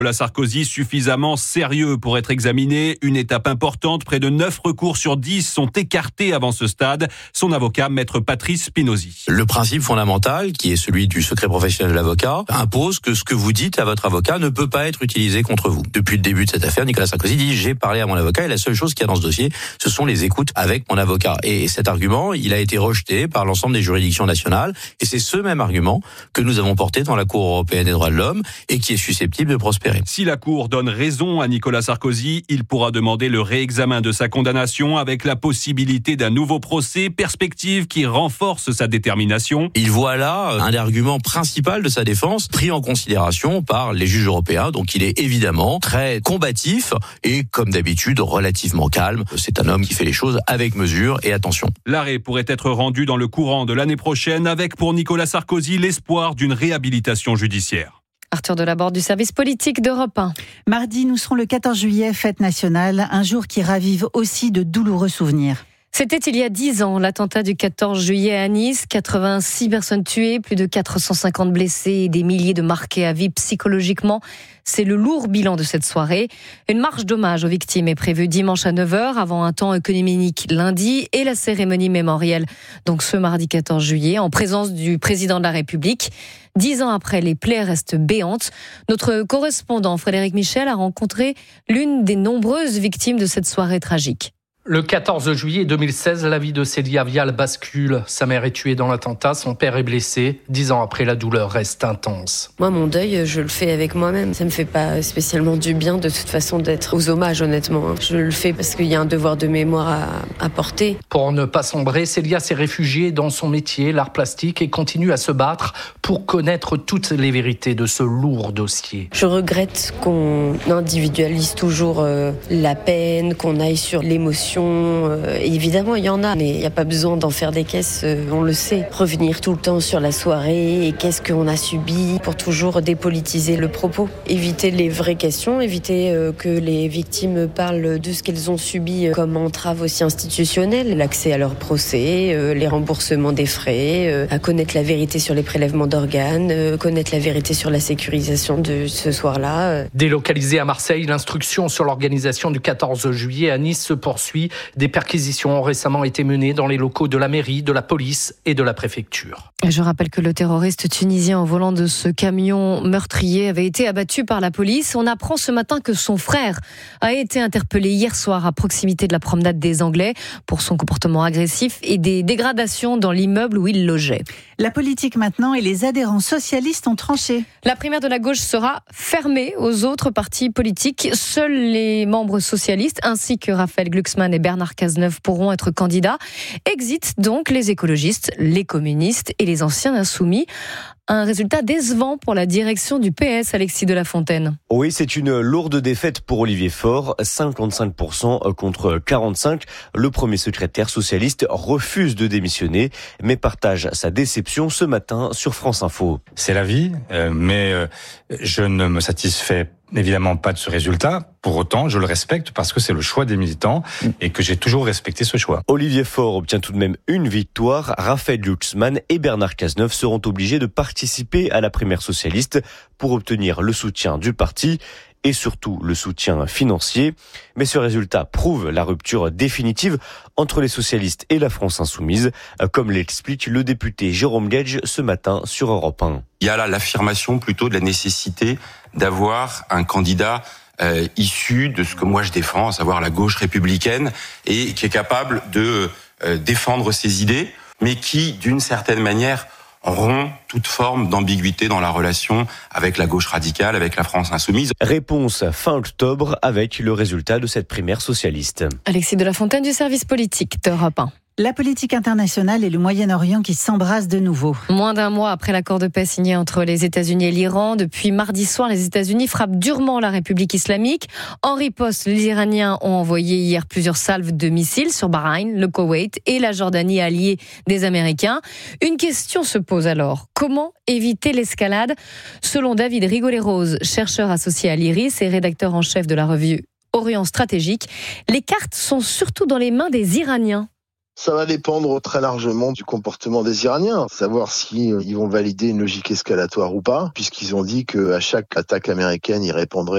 Nicolas Sarkozy suffisamment sérieux pour être examiné. Une étape importante, près de 9 recours sur 10 sont écartés avant ce stade. Son avocat, maître Patrice Spinozzi. Le principe fondamental, qui est celui du secret professionnel de l'avocat, impose que ce que vous dites à votre avocat ne peut pas être utilisé contre vous. Depuis le début de cette affaire, Nicolas Sarkozy dit « j'ai parlé à mon avocat et la seule chose qu'il y a dans ce dossier, ce sont les écoutes avec mon avocat ». Et cet argument, il a été rejeté par l'ensemble des juridictions nationales et c'est ce même argument que nous avons porté dans la Cour européenne des droits de l'homme et qui est susceptible de prospérer. Si la Cour donne raison à Nicolas Sarkozy, il pourra demander le réexamen de sa condamnation avec la possibilité d'un nouveau procès, perspective qui renforce sa détermination. Il voit là un argument principal de sa défense pris en considération par les juges européens. Donc il est évidemment très combatif et comme d'habitude relativement calme. C'est un homme qui fait les choses avec mesure et attention. L'arrêt pourrait être rendu dans le courant de l'année prochaine avec pour Nicolas Sarkozy l'espoir d'une réhabilitation judiciaire. Arthur Delaborde du service politique d'Europe 1. Mardi, nous serons le 14 juillet, fête nationale, un jour qui ravive aussi de douloureux souvenirs. C'était il y a 10 ans, l'attentat du 14 juillet à Nice. 86 personnes tuées, plus de 450 blessés et des milliers de marqués à vie psychologiquement. C'est le lourd bilan de cette soirée. Une marche d'hommage aux victimes est prévue dimanche à 9h avant un temps œcuménique lundi et la cérémonie mémorielle. Donc ce mardi 14 juillet, en présence du président de la République. 10 ans après, les plaies restent béantes. Notre correspondant Frédéric Michel a rencontré l'une des nombreuses victimes de cette soirée tragique. Le 14 juillet 2016, la vie de Célia Vial bascule. Sa mère est tuée dans l'attentat, son père est blessé. 10 ans après, la douleur reste intense. Moi, mon deuil, je le fais avec moi-même. Ça me fait pas spécialement du bien, de toute façon, d'être aux hommages, honnêtement. Je le fais parce qu'il y a un devoir de mémoire à porter. Pour ne pas sombrer, Célia s'est réfugiée dans son métier, l'art plastique, et continue à se battre pour connaître toutes les vérités de ce lourd dossier. Je regrette qu'on individualise toujours la peine, qu'on aille sur l'émotion. Évidemment, il y en a, mais il n'y a pas besoin d'en faire des caisses, on le sait. Revenir tout le temps sur la soirée et qu'est-ce qu'on a subi pour toujours dépolitiser le propos. Éviter les vraies questions, éviter que les victimes parlent de ce qu'elles ont subi comme entrave aussi institutionnelle, l'accès à leur procès, les remboursements des frais, à connaître la vérité sur les prélèvements d'organes, connaître la vérité sur la sécurisation de ce soir-là. Délocalisée à Marseille, l'instruction sur l'organisation du 14 juillet à Nice se poursuit. Des perquisitions ont récemment été menées dans les locaux de la mairie, de la police et de la préfecture. Je rappelle que le terroriste tunisien au volant de ce camion meurtrier avait été abattu par la police. On apprend ce matin que son frère a été interpellé hier soir à proximité de la promenade des Anglais pour son comportement agressif et des dégradations dans l'immeuble où il logeait. La politique maintenant et les adhérents socialistes ont tranché. La primaire de la gauche sera fermée aux autres partis politiques. Seuls les membres socialistes ainsi que Raphaël Glucksmann et Bernard Cazeneuve pourront être candidats. Exit donc les écologistes, les communistes et les anciens insoumis. Un résultat décevant pour la direction du PS, Alexis de la Fontaine. Oui, c'est une lourde défaite pour Olivier Faure, 55% contre 45%. Le premier secrétaire socialiste refuse de démissionner, mais partage sa déception ce matin sur France Info. C'est la vie, mais je ne me satisfais évidemment pas de ce résultat. Pour autant, je le respecte parce que c'est le choix des militants et que j'ai toujours respecté ce choix. Olivier Faure obtient tout de même une victoire. Raphaël Glucksmann et Bernard Cazeneuve seront obligés de participer à la primaire socialiste pour obtenir le soutien du parti et surtout le soutien financier. Mais ce résultat prouve la rupture définitive entre les socialistes et la France insoumise, comme l'explique le député Jérôme Gage ce matin sur Europe 1. Il y a là l'affirmation plutôt de la nécessité d'avoir un candidat issu de ce que moi je défends, à savoir la gauche républicaine, et qui est capable de défendre ses idées, mais qui, d'une certaine manière, rompt toute forme d'ambiguïté dans la relation avec la gauche radicale, avec la France insoumise. Réponse fin octobre avec le résultat de cette primaire socialiste. Alexis de la Fontaine du service politique d'Europe 1. La politique internationale et le Moyen-Orient qui s'embrassent de nouveau. Moins d'un mois après l'accord de paix signé entre les États-Unis et l'Iran, depuis mardi soir, les États-Unis frappent durement la République islamique. En riposte, les Iraniens ont envoyé hier plusieurs salves de missiles sur Bahreïn, le Koweït et la Jordanie alliée des Américains. Une question se pose alors. Comment éviter l'escalade ? Selon David Rigolet-Rose, chercheur associé à l'IRIS et rédacteur en chef de la revue Orient Stratégique, les cartes sont surtout dans les mains des Iraniens. Ça va dépendre très largement du comportement des Iraniens, savoir si ils vont valider une logique escalatoire ou pas, puisqu'ils ont dit qu'à chaque attaque américaine, ils répondraient